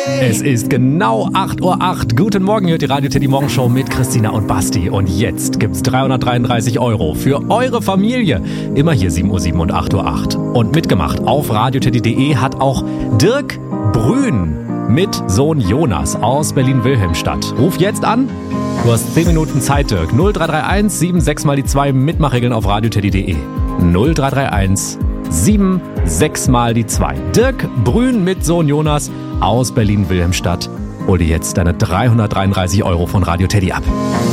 Es ist genau 8:08 Uhr. Guten Morgen, hört die Radio Teddy Morgenshow mit Christina und Basti. Und jetzt gibt's 333 € für eure Familie. Immer hier 7:07 Uhr und 8:08 Uhr. Und mitgemacht auf radioteddy.de hat auch Dirk Brün mit Sohn Jonas aus Berlin-Wilhelmstadt. Ruf jetzt an. Du hast 10 Minuten Zeit, Dirk. 0331 76 mal die 2 Mitmachregeln auf radioteddy.de. 0331 76 mal die 2. Dirk Brün mit Sohn Jonas aus Berlin-Wilhelmstadt. Hol dir jetzt deine 333 € von Radio Teddy ab.